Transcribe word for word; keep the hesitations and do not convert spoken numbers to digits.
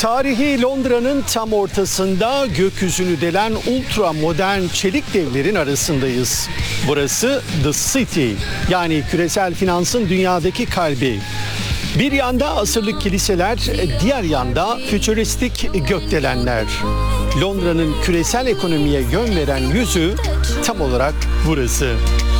Tarihi Londra'nın tam ortasında gökyüzünü delen ultra modern çelik devlerin arasındayız. Burası The City, yani küresel finansın dünyadaki kalbi. Bir yanda asırlık kiliseler, diğer yanda fütüristik gökdelenler. Londra'nın küresel ekonomiye yön veren yüzü tam olarak burası.